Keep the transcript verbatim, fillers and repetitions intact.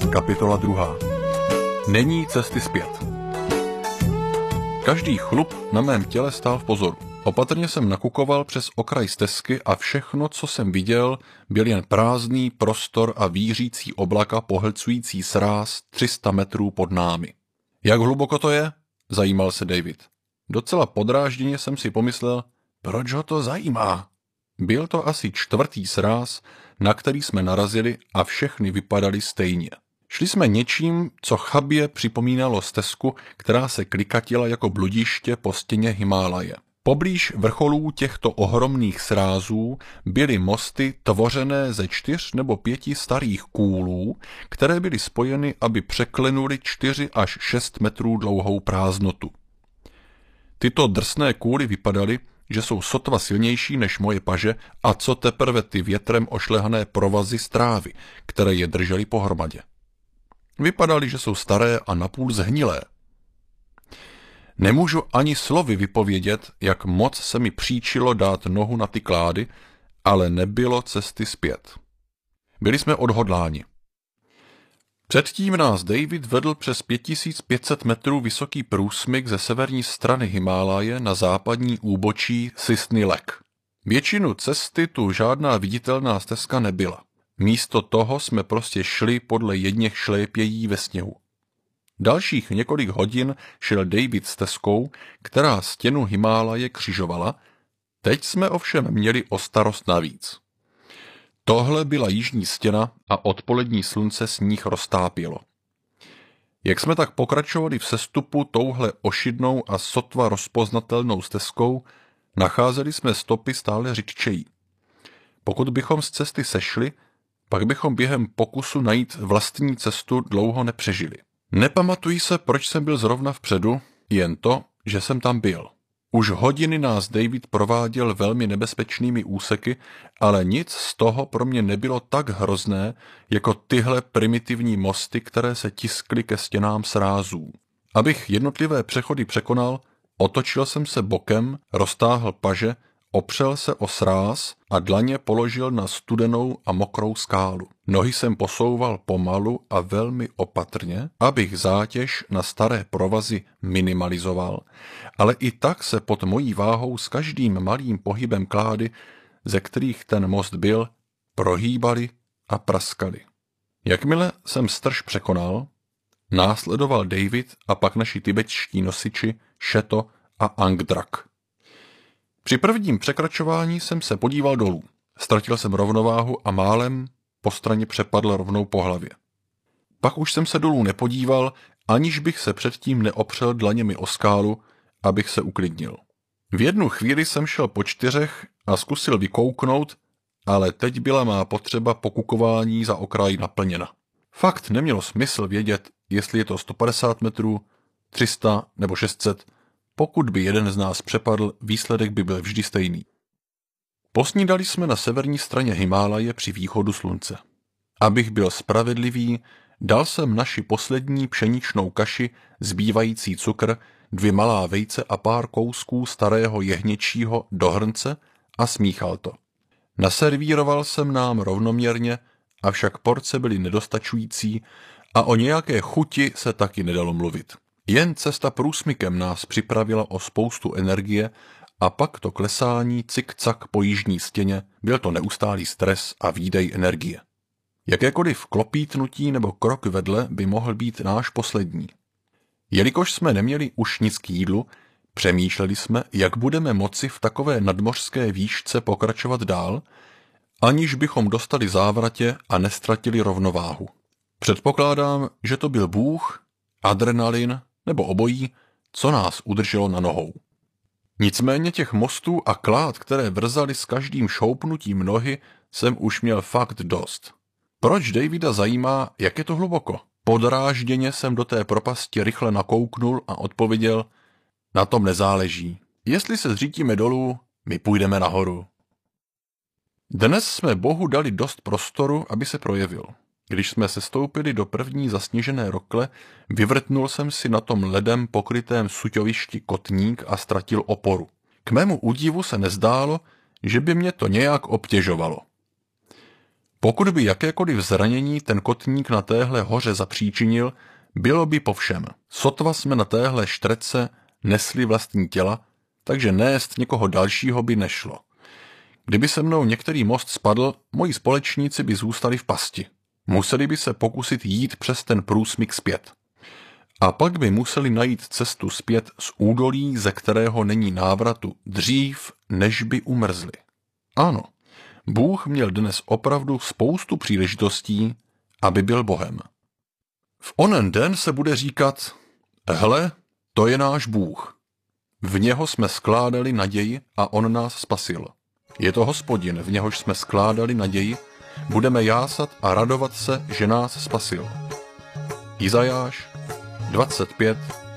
Kapitola druhá. Není cesty zpět. Každý chlup na mém těle stál v pozoru. Opatrně jsem nakukoval přes okraj stezky a všechno, co jsem viděl, byl jen prázdný prostor a vířící oblaka pohlcující sráz tři sta metrů pod námi. Jak hluboko to je? Zajímal se David. Docela podrážděně jsem si pomyslel, proč ho to zajímá? Byl to asi čtvrtý sráz, na který jsme narazili a všechny vypadaly stejně. Šli jsme něčím, co chabě připomínalo stezku, která se klikatila jako bludiště po stěně Himálaje. Poblíž vrcholů těchto ohromných srázů byly mosty tvořené ze čtyř nebo pěti starých kůlů, které byly spojeny, aby překlenuly čtyři až šest metrů dlouhou prázdnotu. Tyto drsné kůly vypadaly, že jsou sotva silnější než moje paže a co teprve ty větrem ošlehané provazy z trávy, které je držely pohromadě. Vypadaly, že jsou staré a napůl zhnilé. Nemůžu ani slovy vypovědět, jak moc se mi příčilo dát nohu na ty klády, ale nebylo cesty zpět. Byli jsme odhodláni. Předtím nás David vedl přes pět tisíc pět set metrů vysoký průsmyk ze severní strany Himálaje na západní úbočí Sisny Lek. Většinu cesty tu žádná viditelná stezka nebyla. Místo toho jsme prostě šli podle jedněch šlépějí ve sněhu. Dalších několik hodin šel David stezkou, která stěnu Himálaje křižovala, teď jsme ovšem měli o starost navíc. Tohle byla jižní stěna a odpolední slunce sníh roztápělo. Jak jsme tak pokračovali v sestupu touhle ošidnou a sotva rozpoznatelnou stezkou, nacházeli jsme stopy stále řidčejí. Pokud bychom z cesty sešli, pak bychom během pokusu najít vlastní cestu dlouho nepřežili. Nepamatuji se, proč jsem byl zrovna vpředu, jen to, že jsem tam byl. Už hodiny nás David prováděl velmi nebezpečnými úseky, ale nic z toho pro mě nebylo tak hrozné, jako tyhle primitivní mosty, které se tiskly ke stěnám srázů. Abych jednotlivé přechody překonal, otočil jsem se bokem, roztáhl paže, opřel se o sráz a dlaně položil na studenou a mokrou skálu. Nohy jsem posouval pomalu a velmi opatrně, abych zátěž na staré provazy minimalizoval, ale i tak se pod mojí váhou s každým malým pohybem klády, ze kterých ten most byl, prohýbali a praskali. Jakmile jsem strž překonal, následoval David a pak naši tibetští nosiči Šeto a Angdrak. Při prvním překračování jsem se podíval dolů. Ztratil jsem rovnováhu a málem po straně přepadl rovnou po hlavě. Pak už jsem se dolů nepodíval, aniž bych se předtím neopřel dlaněmi o skálu, abych se uklidnil. V jednu chvíli jsem šel po čtyřech a zkusil vykouknout, ale teď byla má potřeba pokukování za okraj naplněna. Fakt nemělo smysl vědět, jestli je to sto padesát metrů, tři sta nebo šest set. Pokud by jeden z nás přepadl, výsledek by byl vždy stejný. Posnídali jsme na severní straně Himálaje při východu slunce. Abych byl spravedlivý, dal jsem naši poslední pšeničnou kaši, zbývající cukr, dvě malá vejce a pár kousků starého jehněčího do hrnce a smíchal to. Naservíroval jsem nám rovnoměrně, avšak porce byly nedostačující a o nějaké chuti se taky nedalo mluvit. Jen cesta průsmykem nás připravila o spoustu energie a pak to klesání cik-cak po jižní stěně, byl to neustálý stres a výdej energie. Jakékoliv klopítnutí nebo krok vedle by mohl být náš poslední. Jelikož jsme neměli už nic k jídlu, přemýšleli jsme, jak budeme moci v takové nadmořské výšce pokračovat dál, aniž bychom dostali závratě a nestratili rovnováhu. Předpokládám, že to byl bůh, adrenalin nebo obojí, co nás udrželo na nohou. Nicméně těch mostů a klád, které vrzaly s každým šoupnutím nohy, jsem už měl fakt dost. Proč Davida zajímá, jak je to hluboko? Podrážděně jsem do té propasti rychle nakouknul a odpověděl, na tom nezáleží. Jestli se zřítíme dolů, my půjdeme nahoru. Dnes jsme Bohu dali dost prostoru, aby se projevil. Když jsme sestoupili do první zasněžené rokle, vyvrtnul jsem si na tom ledem pokrytém suťovišti kotník a ztratil oporu. K mému údivu se nezdálo, že by mě to nějak obtěžovalo. Pokud by jakékoliv zranění ten kotník na téhle hoře zapříčinil, bylo by po všem. Sotva jsme na téhle štrece nesli vlastní těla, takže nést někoho dalšího by nešlo. Kdyby se mnou některý most spadl, moji společníci by zůstali v pasti. Museli by se pokusit jít přes ten průsmyk zpět. A pak by museli najít cestu zpět z údolí, ze kterého není návratu, dřív, než by umrzli. Ano, Bůh měl dnes opravdu spoustu příležitostí, aby byl Bohem. V onen den se bude říkat, hele, to je náš Bůh. V něho jsme skládali naději a on nás spasil. Je to Hospodin, v něhož jsme skládali naději, budeme jásat a radovat se, že nás spasil. Izajáš dvacet pět,